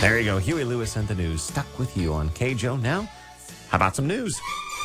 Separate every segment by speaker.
Speaker 1: There you go. Huey Lewis and the News. Stuck with you on KJO. Now, how about some news?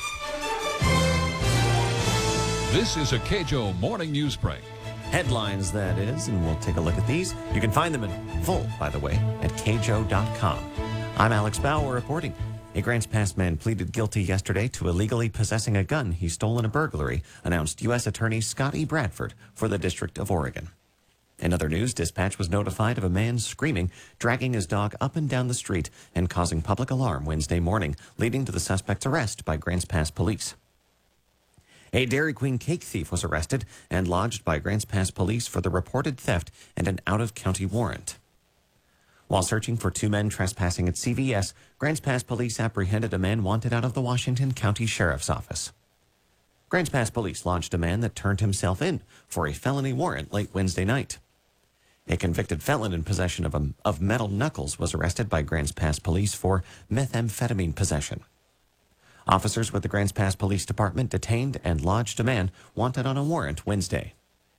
Speaker 2: This is a KJO morning news break.
Speaker 1: Headlines, that is, and we'll take a look at these. You can find them in full, by the way, at kjo.com. I'm Alex Bauer reporting. A Grants Pass man pleaded guilty yesterday to illegally possessing a gun he stole in a burglary, announced U.S. Attorney Scott E. Bradford for the District of Oregon. In other news, dispatch was notified of a man screaming, dragging his dog up and down the street and causing public alarm Wednesday morning, leading to the suspect's arrest by Grants Pass police. A Dairy Queen cake thief was arrested and lodged by Grants Pass police for the reported theft and an out-of-county warrant. While searching for two men trespassing at CVS, Grants Pass police apprehended a man wanted out of the Washington County Sheriff's Office. Grants Pass police launched a man that turned himself in for a felony warrant late Wednesday night. A convicted felon in possession of metal knuckles was arrested by Grants Pass police for methamphetamine possession. Officers with the Grants Pass Police Department detained and lodged a man wanted on a warrant Wednesday.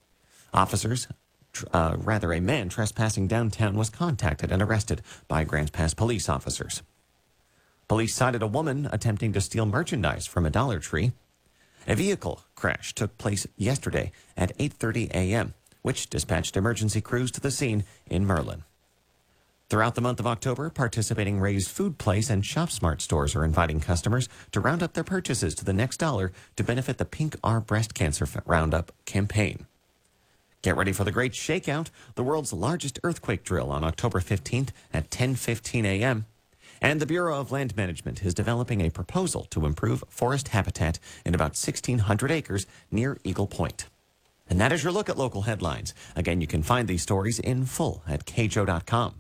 Speaker 1: A man trespassing downtown was contacted and arrested by Grants Pass police officers. Police cited a woman attempting to steal merchandise from a Dollar Tree. A vehicle crash took place yesterday at 8:30 a.m., which dispatched emergency crews to the scene in Merlin. Throughout the month of October, participating Ray's Food Place and ShopSmart stores are inviting customers to round up their purchases to the next dollar to benefit the Pink Our Breast Cancer Roundup campaign. Get ready for the Great Shakeout, the world's largest earthquake drill on October 15th at 10:15 a.m. And the Bureau of Land Management is developing a proposal to improve forest habitat in about 1,600 acres near Eagle Point. And that is your look at local headlines. Again, you can find these stories in full at kjo.com.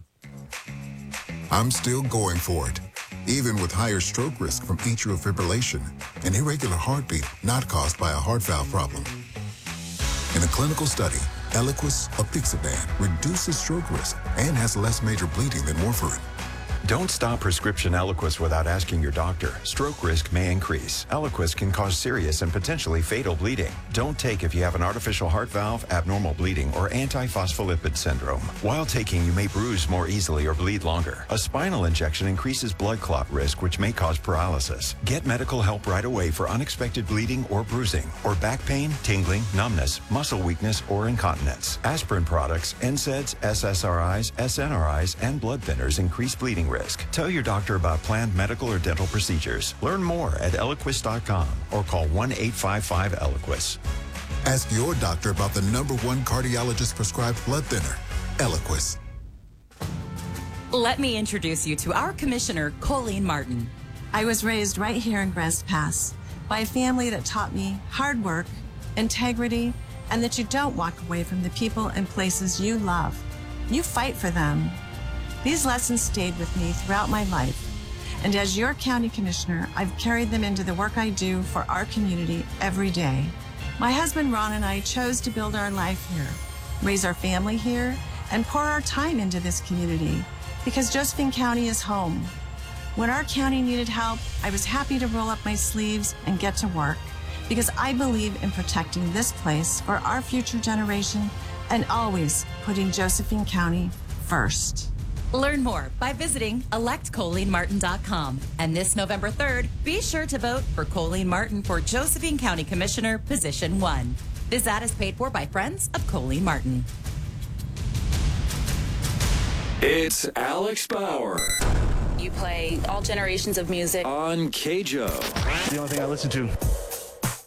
Speaker 3: I'm still going for it, even with higher stroke risk from atrial fibrillation, an irregular heartbeat not caused by a heart valve problem. In a clinical study, Eliquis apixaban reduces stroke risk and has less major bleeding than warfarin.
Speaker 4: Don't stop prescription Eliquis without asking your doctor. Stroke risk may increase. Eliquis can cause serious and potentially fatal bleeding. Don't take if you have an artificial heart valve, abnormal bleeding, or antiphospholipid syndrome. While taking, you may bruise more easily or bleed longer. A spinal injection increases blood clot risk, which may cause paralysis. Get medical help right away for unexpected bleeding or bruising, or back pain, tingling, numbness, muscle weakness, or incontinence. Aspirin products, NSAIDs, SSRIs, SNRIs, and blood thinners increase bleeding risk. Tell your doctor about planned medical or dental procedures. Learn more at Eliquis.com or call 1-855-ELIQUIS.
Speaker 3: Ask your doctor about the #1 cardiologist prescribed blood thinner, Eliquis.
Speaker 5: Let me introduce you to our commissioner, Colleen Martin.
Speaker 6: I was raised right here in Grants Pass by a family that taught me hard work, integrity, and that you don't walk away from the people and places you love. You fight for them. These lessons stayed with me throughout my life, and as your county commissioner, I've carried them into the work I do for our community every day. My husband Ron and I chose to build our life here, raise our family here, and pour our time into this community because Josephine County is home. When our county needed help, I was happy to roll up my sleeves and get to work because I believe in protecting this place for our future generation and always putting Josephine County first.
Speaker 5: Learn more by visiting electcolleenmartin.com. And this November 3rd, be sure to vote for Colleen Martin for Josephine County Commissioner, Position 1. This ad is paid for by Friends of Colleen Martin.
Speaker 7: It's Alex Bauer
Speaker 8: You play all generations of music
Speaker 7: on KJO.
Speaker 9: The only thing I listen to.